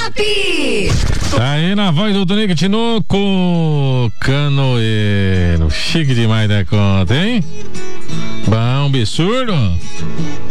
Zap! Tá aí na voz do Tonico Tinoco, canoeiro. Chique demais da conta, hein? Bom, absurdo.